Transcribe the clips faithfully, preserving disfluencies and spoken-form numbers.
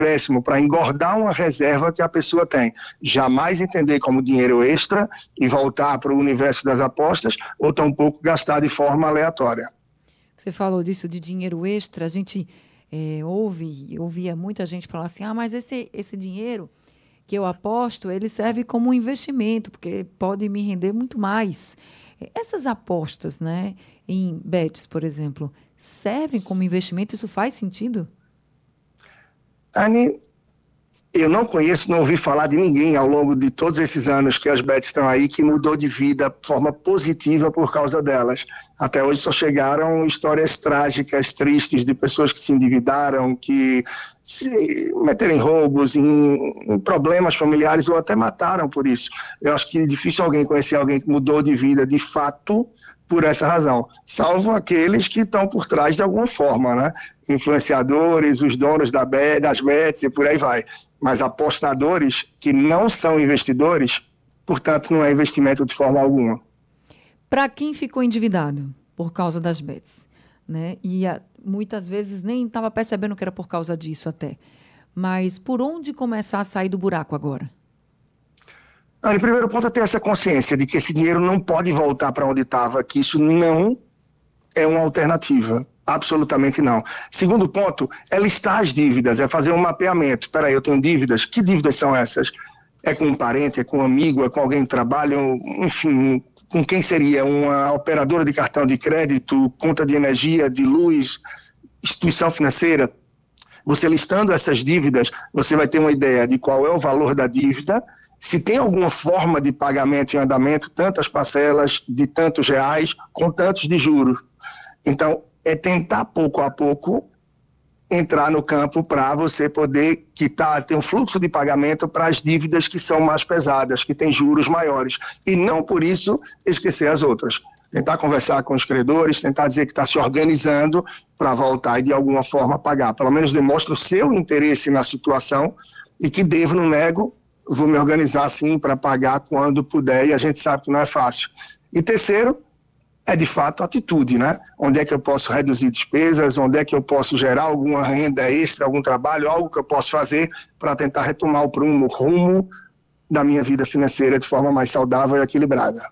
acréscimo para engordar uma reserva que a pessoa tem. Jamais entender como dinheiro extra e voltar para o universo das apostas ou tampouco gastar de forma aleatória. Você falou disso de dinheiro extra, a gente é, ouve, ouvia muita gente falar assim, ah, mas esse, esse dinheiro que eu aposto, ele serve como um investimento, porque pode me render muito mais. Essas apostas, né, em bets, por exemplo, servem como investimento? Isso faz sentido? Anny, eu não conheço, não ouvi falar de ninguém ao longo de todos esses anos que as bets estão aí que mudou de vida de forma positiva por causa delas. Até hoje só chegaram histórias trágicas, tristes, de pessoas que se endividaram, que se meteram em roubos, em, em problemas familiares ou até mataram por isso. Eu acho que é difícil alguém conhecer alguém que mudou de vida de fato por essa razão, salvo aqueles que estão por trás de alguma forma, né? Influenciadores, os donos da bet, das bets e por aí vai. Mas apostadores que não são investidores, portanto, não é investimento de forma alguma. Para quem ficou endividado por causa das bets, né? E a, muitas vezes nem estava percebendo que era por causa disso até. Mas por onde começar a sair do buraco agora? Ah, o primeiro ponto é ter essa consciência de que esse dinheiro não pode voltar para onde estava, que isso não é uma alternativa. Absolutamente não. Segundo ponto é listar as dívidas, é fazer um mapeamento. Espera aí, eu tenho dívidas? Que dívidas são essas? É com um parente, é com um amigo, é com alguém que trabalha, enfim, com quem seria? Uma operadora de cartão de crédito, conta de energia, de luz, instituição financeira? Você listando essas dívidas, você vai ter uma ideia de qual é o valor da dívida, se tem alguma forma de pagamento em andamento, tantas parcelas de tantos reais, com tantos de juros. Então, é tentar pouco a pouco entrar no campo para você poder quitar, ter um fluxo de pagamento para as dívidas que são mais pesadas, que têm juros maiores. E não, por isso, esquecer as outras. Tentar conversar com os credores, tentar dizer que está se organizando para voltar e, de alguma forma, pagar. Pelo menos demonstra o seu interesse na situação e que devo, não nego, vou me organizar sim para pagar quando puder, e a gente sabe que não é fácil. E terceiro, é de fato atitude, né? Onde é que eu posso reduzir despesas, onde é que eu posso gerar alguma renda extra, algum trabalho, algo que eu posso fazer para tentar retomar o prumo, o rumo da minha vida financeira de forma mais saudável e equilibrada.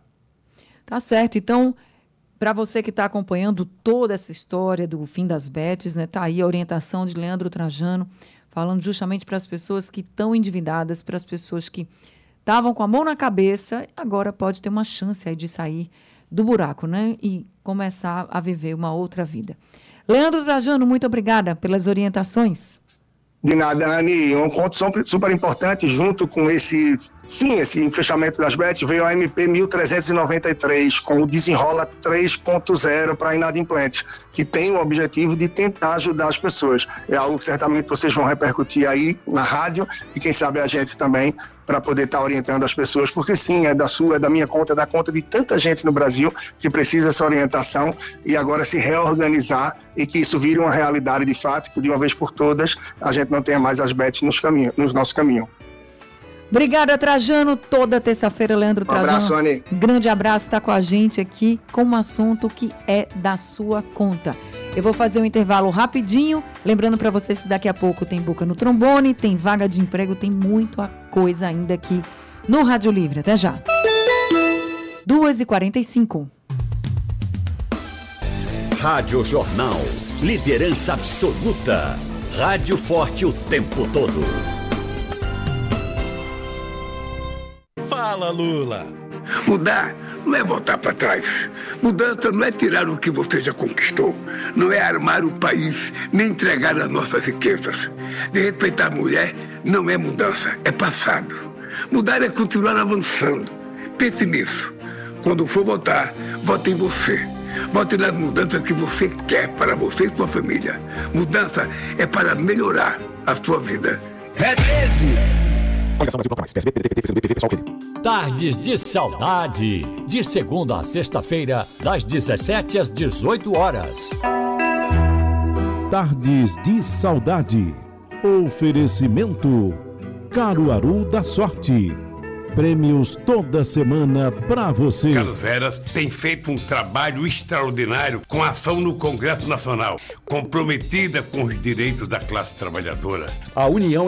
Tá certo, então, para você que está acompanhando toda essa história do fim das bets, né? Tá aí a orientação de Leandro Trajano, falando justamente para as pessoas que estão endividadas, para as pessoas que estavam com a mão na cabeça, agora pode ter uma chance aí de sair do buraco, né? E começar a viver uma outra vida. Leandro Trajano, muito obrigada pelas orientações. De nada, Anny. Um ponto super importante, junto com esse, sim, esse fechamento das bets, veio a M P mil trezentos e noventa e três, com o Desenrola três ponto zero para inadimplentes, que tem o objetivo de tentar ajudar as pessoas. É algo que certamente vocês vão repercutir aí na rádio e quem sabe a gente também, para poder estar orientando as pessoas, porque sim, é da sua, é da minha conta, é da conta de tanta gente no Brasil que precisa dessa orientação e agora se reorganizar e que isso vire uma realidade de fato, que de uma vez por todas a gente não tenha mais as bets nos, caminho, nos nossos caminhos. Obrigada, Trajano. Toda terça-feira, Leandro Trajano. Um abraço, Anny. Grande abraço, está com a gente aqui com um assunto que é da sua conta. Eu vou fazer um intervalo rapidinho, lembrando para vocês que daqui a pouco tem Boca no Trombone, tem vaga de emprego, tem muita coisa ainda aqui no Rádio Livre. Até já. duas e quarenta e cinco. Rádio Jornal. Liderança absoluta. Rádio forte o tempo todo. Fala, Lula. Mudar não é voltar para trás. Mudança não é tirar o que você já conquistou. Não é armar o país, nem entregar as nossas riquezas. De respeitar a mulher não é mudança, é passado. Mudar é continuar avançando. Pense nisso. Quando for votar, vote em você. Vote nas mudanças que você quer para você e sua família. Mudança é para melhorar a sua vida. É treze! Tardes de Saudade, de segunda a sexta-feira, das dezessete às dezoito horas. Tardes de Saudade. Oferecimento Caruaru da Sorte. Prêmios toda semana para você. Carlos Veras tem feito um trabalho extraordinário com a ação no Congresso Nacional, comprometida com os direitos da classe trabalhadora. A União